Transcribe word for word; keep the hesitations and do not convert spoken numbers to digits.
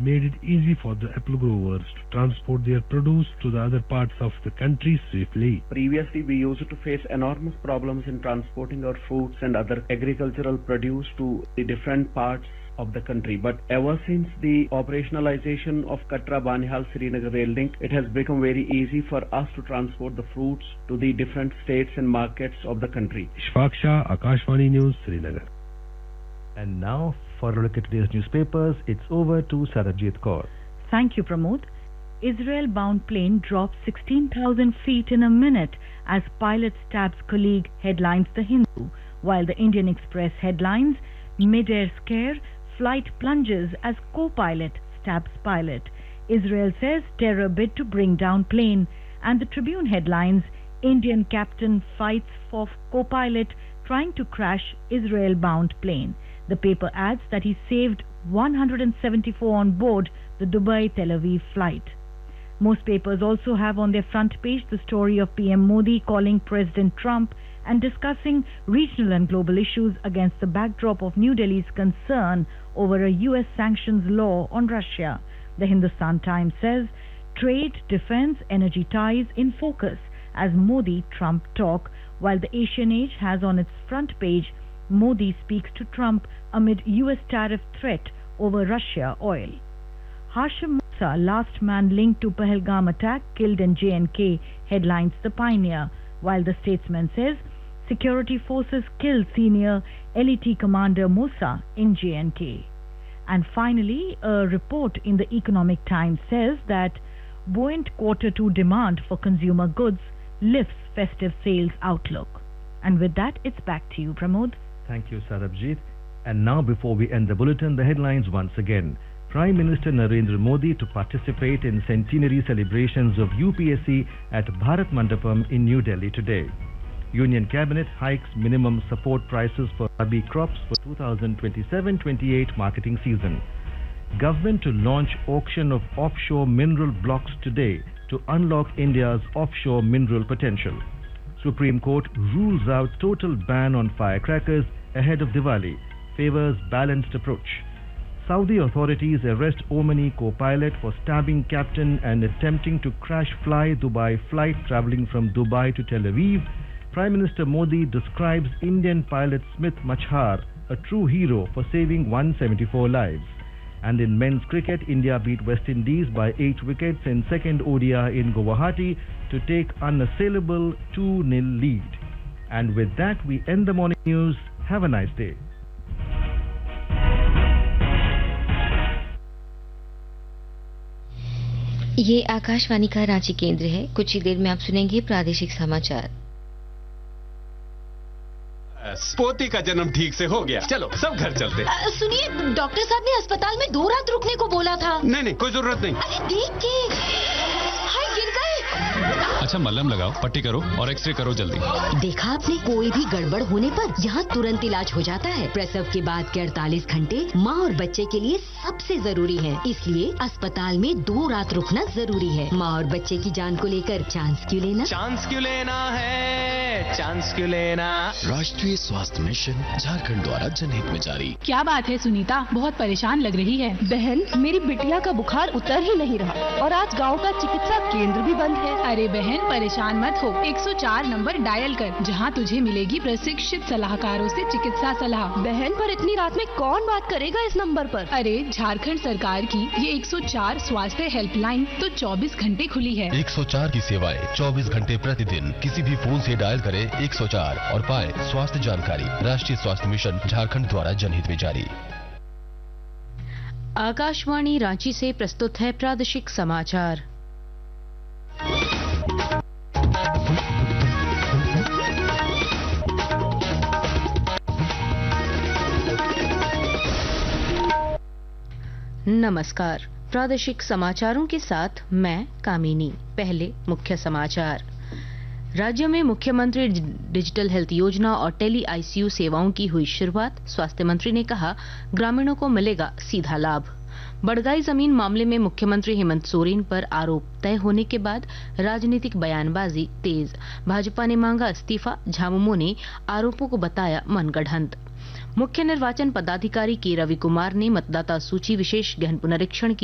made it easy for the apple growers to transport their produce to the other parts of the country safely. Previously, we used to face enormous problems in transporting our fruits and other agricultural produce to the different parts of the country. But ever since the operationalization of Katra Banihal Srinagar rail link, it has become very easy for us to transport the fruits to the different states and markets of the country. Ishfaq Shah, Akashvani News, Srinagar. And now, for a look at today's newspapers, it's over to Sarabjit Kaur. Thank you, Pramod. Israel-bound plane drops sixteen thousand feet in a minute as pilot stabs colleague, headlines The Hindu, while the Indian Express headlines Mid-air scare, flight plunges as co-pilot stabs pilot. Israel says terror bid to bring down plane, and the Tribune headlines Indian captain fights for co-pilot trying to crash Israel-bound plane. The paper adds that he saved one hundred seventy-four on board the Dubai-Tel Aviv flight. Most papers also have on their front page the story of P M Modi calling President Trump and discussing regional and global issues against the backdrop of New Delhi's concern over a U S sanctions law on Russia. The Hindustan Times says trade, defense, energy ties in focus as Modi-Trump talk, while the Asian Age has on its front page Modi speaks to Trump amid U S tariff threat over Russia oil. Hashim Musa, last man linked to Pahalgam attack, killed in J and K, headlines The Pioneer, while the Statesman says security forces killed senior L E T commander Musa in J and K. And finally, a report in the Economic Times says that buoyant quarter two demand for consumer goods lifts festive sales outlook. And with that, it's back to you, Pramod. Thank you, Sarabjit. And now, before we end the bulletin, the headlines once again. Prime Minister Narendra Modi to participate in centenary celebrations of U P S C at Bharat Mandapam in New Delhi today. Union Cabinet hikes minimum support prices for rabi crops for two thousand twenty-seven twenty-eight marketing season. Government to launch auction of offshore mineral blocks today to unlock India's offshore mineral potential. Supreme Court rules out total ban on firecrackers ahead of Diwali, favors balanced approach. Saudi authorities arrest Omani co-pilot for stabbing captain and attempting to crash Fly Dubai flight travelling from Dubai to Tel Aviv. Prime Minister Modi describes Indian pilot Smith Machhar a true hero for saving one hundred seventy-four lives. And in men's cricket, India beat West Indies by eight wickets in second O D I in Guwahati to take unassailable two nil lead. And with that, we end the morning news. Have a nice day. ये आकाशवाणी का रांची केंद्र है। कुछ ही देर में आप सुनेंगे प्रादेशिक समाचार। पोती का जन्म ठीक से हो गया, चलो सब घर चलते। सुनिए, डॉक्टर साहब ने अस्पताल में दो रात रुकने को बोला था। नहीं नहीं, कोई जरूरत नहीं। अरे देख के, हाय गिर गए। अच्छा मलहम लगाओ, पट्टी करो और एक्सरे करो जल्दी। देखा आपने, कोई भी गड़बड़ होने पर यहाँ तुरंत इलाज हो जाता है। प्रसव के बाद के अड़तालीस घंटे माँ और बच्चे के लिए सबसे जरूरी है, इसलिए अस्पताल में दो रात रुकना जरूरी है। माँ और बच्चे की जान को लेकर चांस क्यों लेना? चांस क्यों लेना है, चांस क्यों लेना? राष्ट्रीय स्वास्थ्य मिशन झारखंड द्वारा जनहित में जारी। क्या बात है सुनीता, बहुत परेशान लग रही है। बहन, मेरी बिटिया का बुखार उतर ही नहीं रहा और आज गांव का चिकित्सा केंद्र भी बंद है। अरे बहन, परेशान मत हो, एक सौ चार नंबर डायल कर, जहां तुझे मिलेगी प्रशिक्षित सलाहकारों से चिकित्सा सलाह। बहन, पर इतनी रात में कौन बात करेगा इस नंबर पर? अरे झारखंड सरकार की ये एक सौ चार स्वास्थ्य हेल्पलाइन तो चौबीस घंटे खुली है। एक सौ चार की सेवाएं चौबीस घंटे प्रतिदिन किसी भी फोन से डायल करें एक सौ चार और पाए स्वास्थ्य जानकारी। राष्ट्रीय स्वास्थ्य मिशन झारखंड द्वारा जनहित में जारी। आकाशवाणी रांची से प्रस्तुत है प्रादेशिक समाचार। नमस्कार, प्रादेशिक समाचारों के साथ मैं कामिनी। पहले मुख्य समाचार। राज्य में मुख्यमंत्री डिजिटल हेल्थ योजना और टेली आईसीयू सेवाओं की हुई शुरुआत। स्वास्थ्य मंत्री ने कहा, ग्रामीणों को मिलेगा सीधा लाभ। बड़गाई जमीन मामले में मुख्यमंत्री हेमंत सोरेन पर आरोप तय होने के बाद राजनीतिक बयानबाजी तेज। भाजपा ने मांगा इस्तीफा, झामुमो ने आरोपों को बताया मनगढ़ंत। मुख्य निर्वाचन पदाधिकारी के रवि कुमार ने मतदाता सूची विशेष गहन पुनरीक्षण की